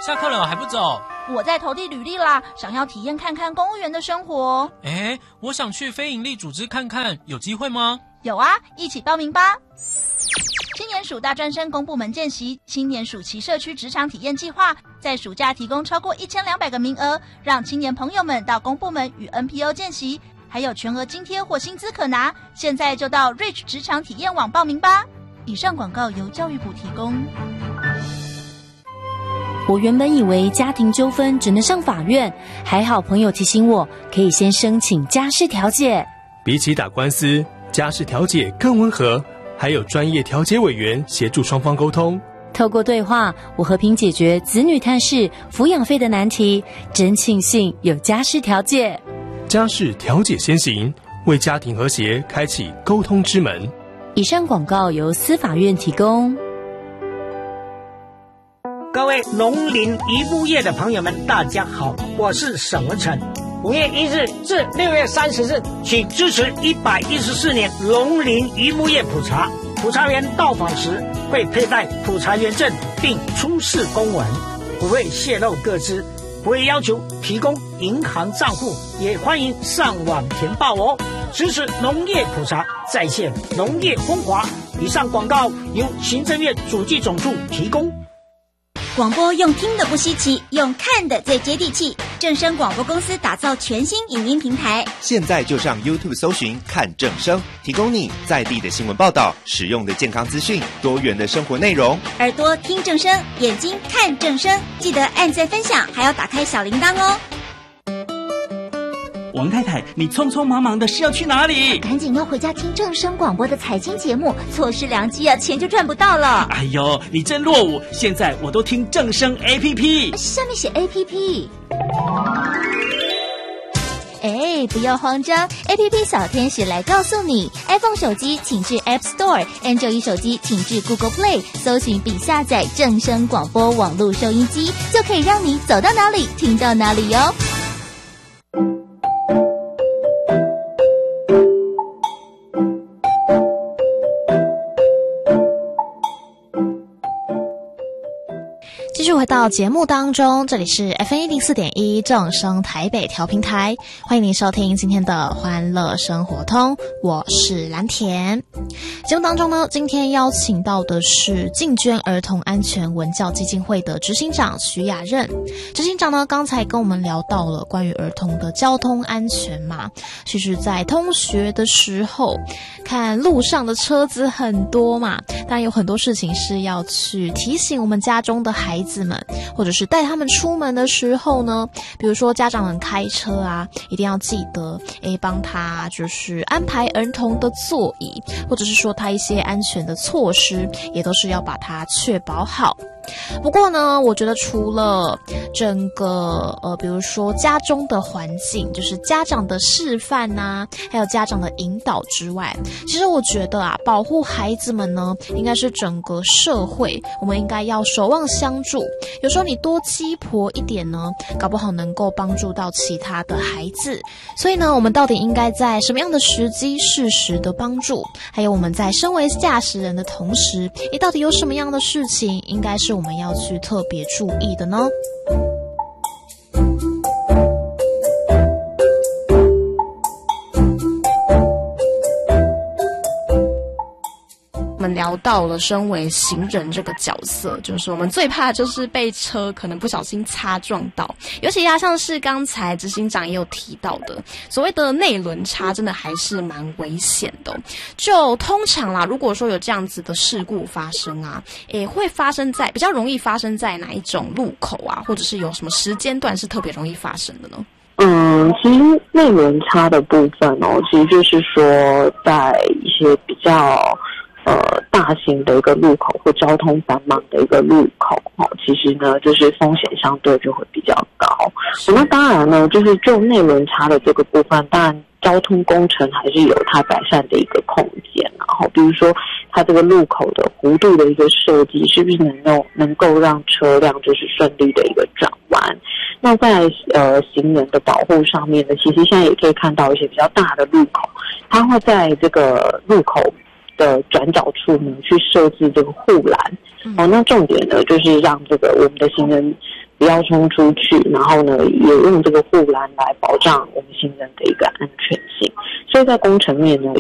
下课了还不走？ 我在投递履历啦，想要体验看看公务员的生活。 我想去非营利组织看看，有机会吗？ 有啊，一起报名吧。青年署大专生公部门见习青年暑期社区职场体验计划，在暑假提供超过1200个名额，让青年朋友们到公部门与 NPO 见习，还有全额津贴或薪资可拿。现在就到 Reach 职场体验网报名吧。以上广告由教育部提供。 我原本以为家庭纠纷只能上法院，还好朋友提醒我可以先申请家事调解。 比起打官司，家事调解更温和，还有专业调解委员协助双方沟通。 透过对话，我和平解决子女探视、抚养费的难题，真庆幸有家事调解。 家事调解先行，为家庭和谐开启沟通之门。 以上广告由司法院提供。 各位农林渔牧业的朋友们，大家好，我是沈文成。5月1日至6月30日，请支持114年农林渔牧业普查。普查员到访时会佩戴普查员证，并出示公文，不会泄露个资，不会要求提供银行账户，也欢迎上网填报哦。支持农业普查，再现农业风华。以上广告由行政院主计总处提供。 广播用听的不稀奇，用看的最接地气。正声广播公司打造全新影音平台， 现在就上 YouTube 搜寻看正声，提供你在地的新闻报道、实用的健康资讯、多元的生活内容。 耳朵听正声，眼睛看正声，记得按赞分享，还要打开小铃铛哦。 王太太，你匆匆忙忙的是要去哪里？ 赶紧要回家听正声广播的财经节目，错失良机啊，钱就赚不到了。 哎呦，你真落伍！现在我都听正声 APP， 上面写 APP。不要慌张 ，APP 小天使来告诉你 ，iPhone 手机请至 App Store，Android 手机请至 Google Play， 搜寻并下载正声广播网络收音机，就可以让你走到哪里听到哪里哟。 继续回到节目当中，这里是 FM104.1 正声台北调频台，欢迎您收听今天的欢乐生活通，我是蓝田。节目当中呢，今天邀请到的是进捐儿童安全文教基金会的执行长徐雅任。执行长呢，刚才跟我们聊到了关于儿童的交通安全嘛，其实在通学的时候，看路上的车子很多嘛，当然有很多事情是要去提醒我们家中的孩子们，或者是带他们出门的时候呢，比如说家长们开车啊，一定要记得帮他就是安排儿童的座椅，或者是说他一些安全的措施，也都是要把它确保好。不过呢，我觉得除了整个比如说家中的环境，就是家长的示范啊，还有家长的引导之外，其实我觉得啊，保护孩子们呢，应该是整个社会我们应该要守望相助。有时候你多鸡婆一点呢，搞不好能够帮助到其他的孩子。所以呢，我们到底应该在什么样的时机适时的帮助，还有我们在身为驾驶人的同时，到底有什么样的事情应该是我们要去特别注意的呢？我们聊到了身为行人这个角色，就是我们最怕就是被车可能不小心擦撞到，尤其像是刚才执行长也有提到的，所谓的内轮差真的还是蛮危险的。就通常啦，如果说有这样子的事故发生啊，会发生在比较容易发生在哪一种路口啊，或者是有什么时间段是特别容易发生的呢？ 其实内轮差的部分哦，其实就是说在一些比较大型的一个路口或交通繁忙的一个路口，其实呢，就是风险相对就会比较高。那当然呢，就是就内轮差的这个部分，当然交通工程还是有它改善的一个空间。然后，比如说它这个路口的弧度的一个设计，是不是能够让车辆就是顺利的一个转弯？那在行人的保护上面呢，其实现在也可以看到一些比较大的路口，它会在这个路口的转角处呢去设置这个护栏。那重点呢就是让这个我们的行人不要冲出去，然后呢也用这个护栏来保障我们行人的一个安全性。所以在工程面呢